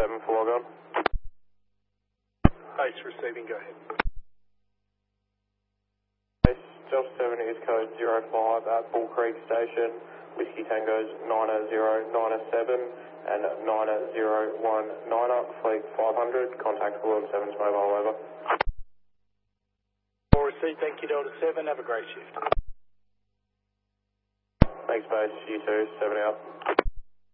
7 for log on. Base receiving, go ahead. Base Delta 7 is code 05 at Bull Creek Station. Whiskey Tango's 90907 and 9019 fleet 500. Contactable on 7's mobile, over. All received, thank you Delta 7, have a great shift. Thanks base, you too, 7 out.